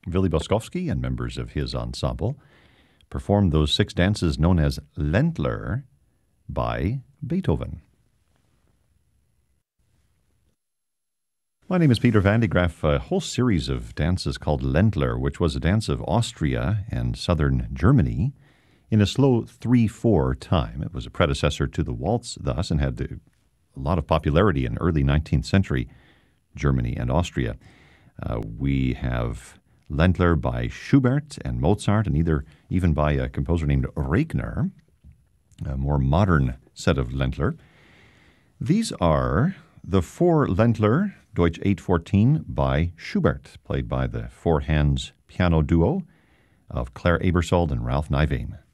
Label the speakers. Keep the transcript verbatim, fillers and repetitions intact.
Speaker 1: Willy Boskowski and members of his ensemble performed those six dances known as Ländler by Beethoven. My name is Peter Van de Graaff. A whole series of dances called Ländler, which was a dance of Austria and southern Germany in a slow three four time. It was a predecessor to the waltz thus and had a lot of popularity in early nineteenth century Germany and Austria. Uh, we have Ländler by Schubert and Mozart, and either even by a composer named Regner, a more modern set of Ländler. These are the four Ländler, Deutsch eight fourteen, by Schubert, played by the Four Hands piano duo of Claire Aebersold and Ralph Nivane.